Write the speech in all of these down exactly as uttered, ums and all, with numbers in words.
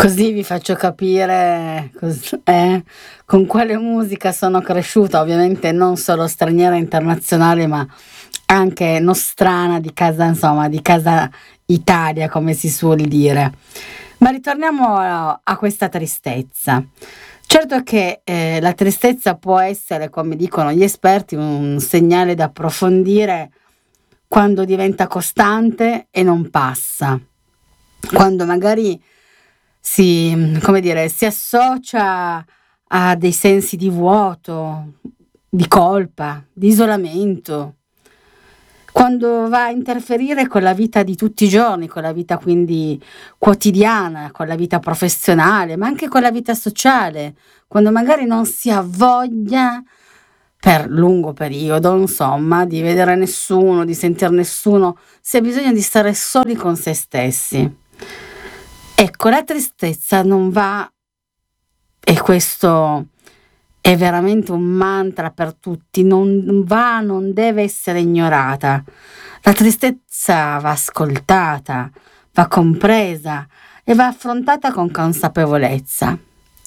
Così vi faccio capire cos eh, con quale musica sono cresciuta, ovviamente non solo straniera e internazionale, ma anche nostrana di casa insomma, di casa Italia, come si suol dire. Ma ritorniamo a a questa tristezza. Certo che, ehm, la tristezza può essere, come dicono gli esperti, un segnale da approfondire quando diventa costante e non passa. Quando magari si mhmm, come dire, si associa a dei sensi di vuoto, di colpa, di isolamento. Quando va a interferire con la vita di tutti i giorni, con la vita quindi quotidiana, con la vita professionale, ma anche con la vita sociale, quando magari non si ha voglia per lungo periodo, insomma, di vedere nessuno, di sentir nessuno, si ha bisogno di stare soli con se stessi. Ecco, la tristezza non va e questo è veramente un mantra per tutti, non va, non deve essere ignorata. La tristezza va ascoltata, va compresa e va affrontata con consapevolezza.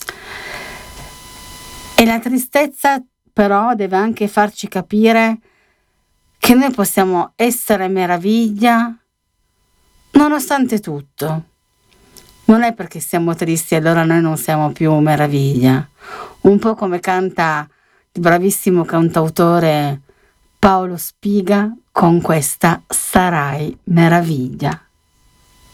E la tristezza però deve anche farci capire che noi possiamo essere meraviglia nonostante tutto. Non è perché siamo tristi allora noi non siamo più meraviglia. Un po' come canta il bravissimo cantautore Paolo Spiga con questa "Sarai meraviglia".